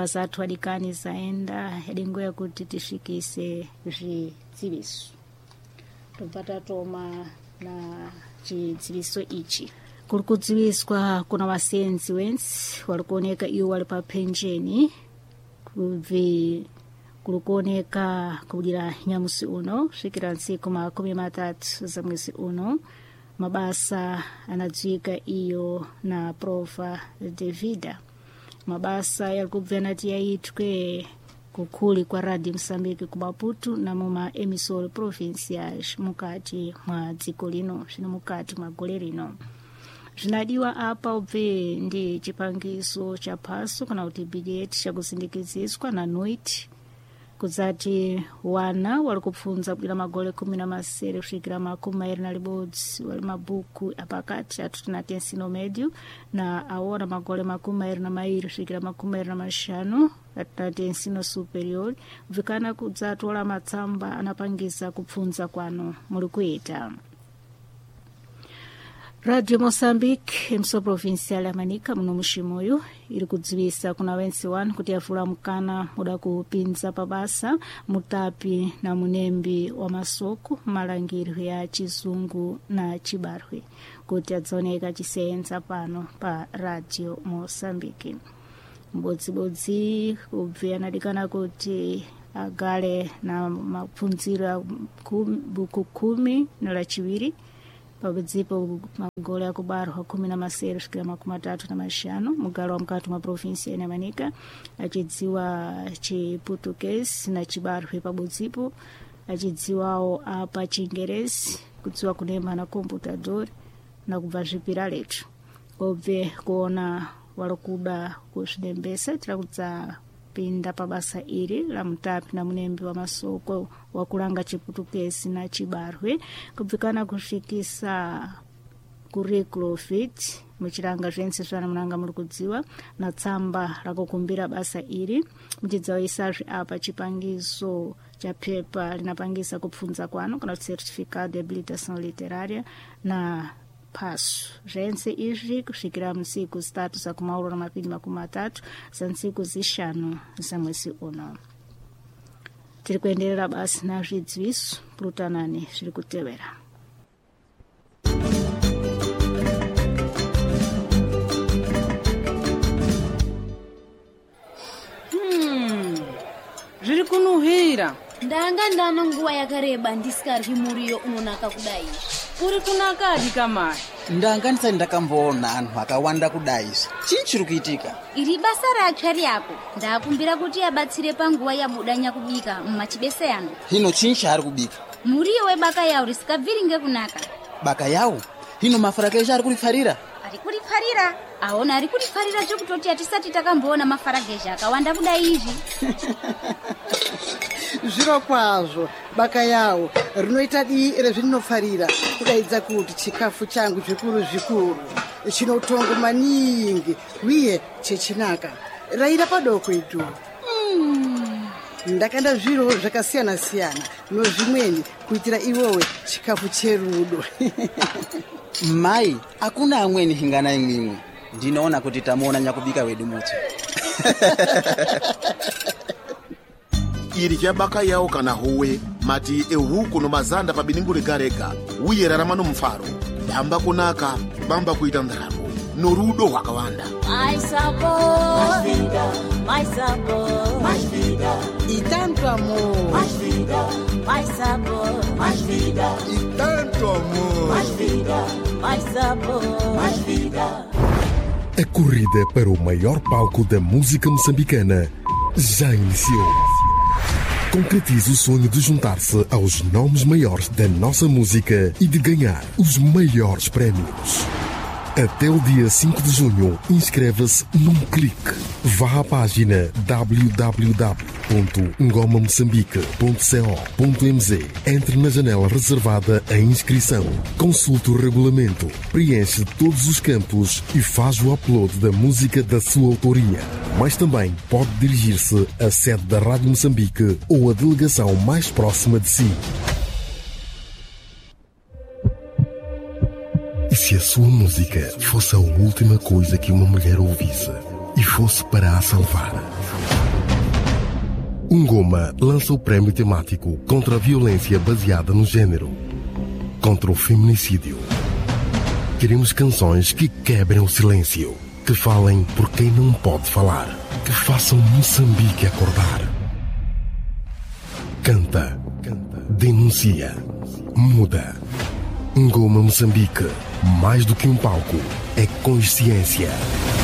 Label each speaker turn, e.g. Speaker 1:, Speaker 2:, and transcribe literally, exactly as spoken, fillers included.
Speaker 1: nyumba zathu adikani zaenda edingoya kuti tishikise chidziviso topata toma na chidziviso ichi. Kuli kudziwiswa kuna wasenzi wensi walikuoneka iwo wali pa pensheni kuvi kulikuoneka kudira nyamusi uno fikira nsiku makumi matatu za mwezi uno mabasa anadziwika iyo na prova de vida. Mabasa yalikubvena tiyayitwe kukuli kwa Radio Msambiki ku Maputo na muma emisori provinciais mukati mwa dziko lino zvino mukati mwa gole lino. Zvinadiwa apa ubve ndi chipangiso cha paso kana kuti bideti chakusindikiziswa na noiti kuzati wana wali kupfunza bwira magole kumi na masere kusvikira makumi mairi na libodzi wali mabuku apakati atutina tensino médio na awona magole makumi mairi na mairi kusvikira makumi mairi na mashanu atina tensino superior vikana kudzati wala matsamba anapangisa kupfunza kwano muli kuita. Radio Moçambique, emissora provincial ya Manica, muno mushimoyo, ili kudziwisa kuna wensi wanu kuti yafula mkana muda kupinza pabasa, mutapi na munembi wa masoko, malangiri ya chizungu na chibarwe. Kuti adzoneka chisenza pano pa Radio Moçambique. Mbodzi-bodzi kubvia nadikana kuti agale na mapfunzira buku kumi na la chiwiri. Pabudzipo magole akubarwa kumi na masere kusvikira makumi matatu na mashanu mugalo wa mkati mwa provinsi ya Manica achidziwa chiputukezi na chibarwe pabudzipo achidziwawo apa chingerezi kudziwa kunemba na komputadori na kubva zvipira letu obve kuona walikuda kuzvidembesa tira kudza pinda pabasa iri la mutapi na munembi wa masoko wa kulanga chiputukezi na chibarwe kubvikana kusvikisa curriculum fit muchiranga zvense zvana munanga muri kudziwa na tsamba rakukumbira basa iri muchidzawisa apa chipangiso cha pepa linapangisa kupfunza kwano kana certificado de habilitação literária na passo. Zvense izvi kusvikira musiku zitatu za kumauro na mapindi makumi matatu za nsiku zishanu za mwezi uno. Tiri kuenderera basi na zvidziviso pulutanani zviri kutevera.
Speaker 2: Hmm. Zviri kunuhira.
Speaker 3: Ndanga ndama nguwa yakareba ndisikaryi muriyo unonaka kudai.
Speaker 2: Uri kunakadi kamai?
Speaker 4: Ndanga ndisati ndakamboona anhu akawanda kudai. Chii chiri kuitika?
Speaker 3: Iri basa ratsva ryako. Ndakumbira kuti abatsire panguva yabudanya kubika mumachibese yano.
Speaker 4: Hino chii chaari kubika?
Speaker 3: Muriyo webaka yawo risikabviri ngekunaka.
Speaker 4: Baka yawo? Hino mafarage ari kurifarira?
Speaker 3: Ari kurifarira? Aona ari kurifarira chokutoti atisati takamboona mafarage akawanda kudai izvi.
Speaker 5: Zviro kwazvo baka yawo rinoita dii rezvinofarira kudaidza kuti chikafu changu zvikuru zvikuru chinotongo maningi uye chechinaka raira padoko itu.
Speaker 3: Mm.
Speaker 5: Ndakanda zviro zvakasiyana siyana nozvimweni kuitira iwowe chikafu cherudo.
Speaker 4: Mai, akuna amweni hingana imwimwe. Ndinoona kuti tamuona nyakubika wedu muti.
Speaker 6: Iri chabaka yawo kana howe mati ehuku no mazanda pa biningu regarega uye raramano mfaro damba kunaka bamba kuita ndaramo norudo hwakawanda.
Speaker 7: My sabor, my vida, my sabor, my vida.
Speaker 5: E tanto amor,
Speaker 7: my vida, my sabor, my vida.
Speaker 6: E tanto amor,
Speaker 7: my vida, my sabor, my vida.
Speaker 8: A corrida para o maior palco da música moçambicana já iniciou. Concretize o sonho de juntar-se aos nomes maiores da nossa música e de ganhar os maiores prémios. Até o dia cinco de junho, inscreva-se num clique. Vá à página w w w ponto ngoma moçambique ponto co ponto m z. Entre na janela reservada à inscrição. Consulte o regulamento, preenche todos os campos e faz o upload da música da sua autoria. Mas também pode dirigir-se à sede da Rádio Moçambique ou à delegação mais próxima de si. E se a sua música fosse a última coisa que uma mulher ouvisse e fosse para a salvar? Ngoma lança o prémio temático contra a violência baseada no gênero, contra o feminicídio. Queremos canções que quebrem o silêncio, que falem por quem não pode falar, que façam Moçambique acordar. Canta, denuncia, muda. Ngoma Moçambique, mais do que um palco, é consciência.